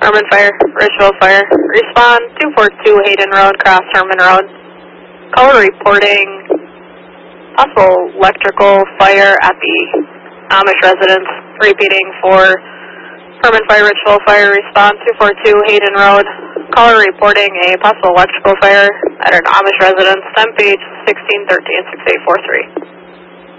Herman Fire, Richville Fire. Respond 242 Hayden Road, cross Herman Road. Caller reporting possible electrical fire at the Amish residence. Repeating for Herman Fire, Richville Fire. Respond 242 Hayden Road. Caller reporting a possible electrical fire at an Amish residence. Temp page 1613 6843.